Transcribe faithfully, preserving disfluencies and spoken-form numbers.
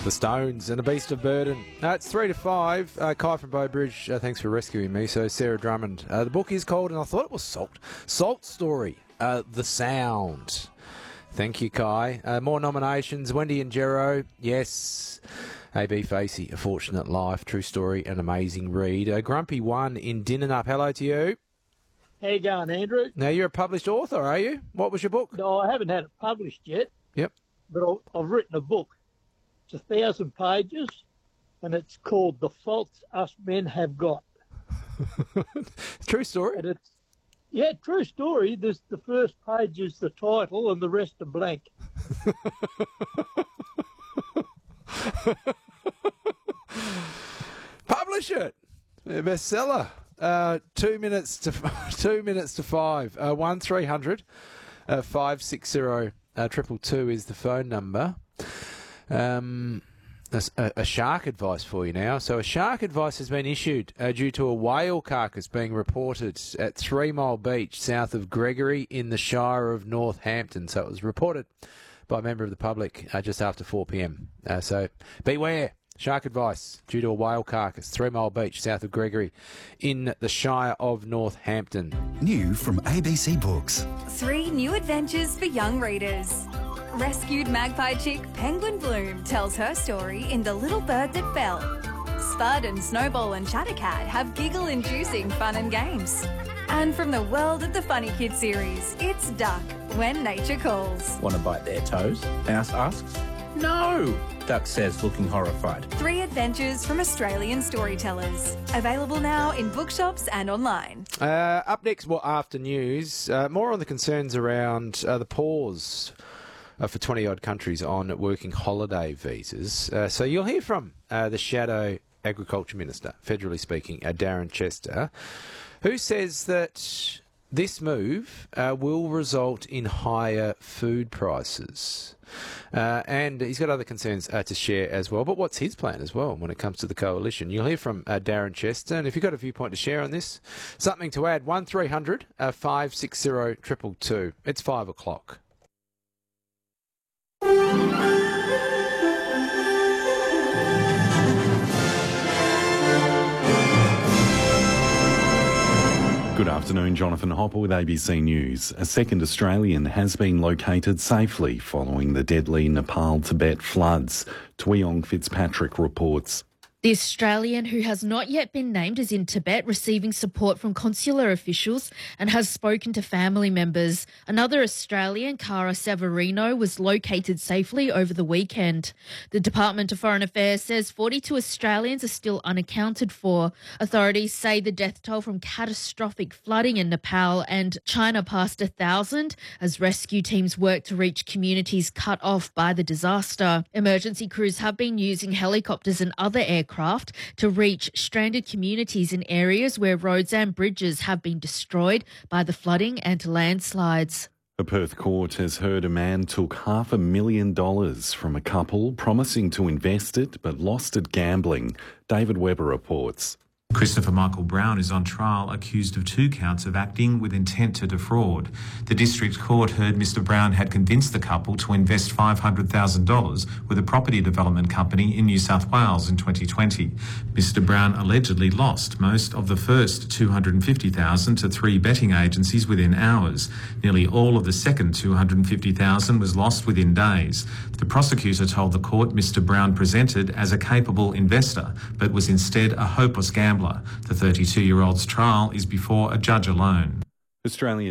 The Stones and A Beast of Burden. Uh, it's three to five. Uh, Kai from Bowbridge, uh, thanks for rescuing me. So Sarah Drummond. Uh, the book is called, and I thought it was Salt. Salt Story. Uh, the Sound. Thank you, Kai. Uh, more nominations. Wendy and Jero. Yes. A B Facey, A Fortunate Life. True story, an amazing read. Uh, Grumpy One in Dinnenup. Hello to you. How you going, Andrew? Now, you're a published author, are you? What was your book? No, I haven't had it published yet. Yep. But I've written a book. It's a thousand pages, and it's called The Faults Us Men Have Got. True story? And it's, yeah, true story. There's the first page is the title, and the rest are blank. Publish it. A bestseller. Uh, two minutes to two minutes to five. Uh, one three hundred uh, five six zero uh, triple two is the phone number. Um, a, a shark advice for you now. So a shark advice has been issued uh, due to a whale carcass being reported at Three Mile Beach, south of Gregory, in the Shire of Northampton. So it was reported by a member of the public uh, just after four p.m. Uh, so beware. Shark advice due to a whale carcass, Three Mile Beach, south of Gregory, in the Shire of Northampton. New from A B C Books. Three new adventures for young readers. Rescued magpie chick Penguin Bloom tells her story in The Little Bird That Fell. Spud and Snowball and Chattercat have giggle-inducing fun and games. And from the world of the Funny Kids series, it's Duck, When Nature Calls. Want to bite their toes? Mouse asks. No, Duck says, looking horrified. Three adventures from Australian storytellers. Available now in bookshops and online. Uh, up next, well, after news, uh, more on the concerns around uh, the pause uh, for twenty-odd countries on working holiday visas. Uh, so you'll hear from uh, the Shadow Agriculture Minister, federally speaking, uh, Darren Chester, who says that this move uh, will result in higher food prices. Uh, and he's got other concerns uh, to share as well. But what's his plan as well when it comes to the coalition? You'll hear from uh, Darren Chester. And if you've got a viewpoint to share on this, something to add, one three hundred five six zero two two two. It's five o'clock. Good afternoon, Jonathan Hopper with A B C News. A second Australian has been located safely following the deadly Nepal-Tibet floods. Tweong Fitzpatrick reports. The Australian, who has not yet been named, is in Tibet receiving support from consular officials and has spoken to family members. Another Australian, Cara Severino, was located safely over the weekend. The Department of Foreign Affairs says forty-two Australians are still unaccounted for. Authorities say the death toll from catastrophic flooding in Nepal and China passed a thousand as rescue teams work to reach communities cut off by the disaster. Emergency crews have been using helicopters and other aircraft to reach stranded communities in areas where roads and bridges have been destroyed by the flooding and landslides. A Perth court has heard a man took half a million dollars from a couple promising to invest it but lost it gambling. David Webber reports. Christopher Michael Brown is on trial accused of two counts of acting with intent to defraud. The district court heard Mr Brown had convinced the couple to invest five hundred thousand dollars with a property development company in New South Wales in twenty twenty. Mr Brown allegedly lost most of the first two hundred fifty thousand dollars to three betting agencies within hours. Nearly all of the second two hundred fifty thousand dollars was lost within days. The prosecutor told the court Mr Brown presented as a capable investor, but was instead a hopeless gambler. The thirty-two-year-old's trial is before a judge alone. Australian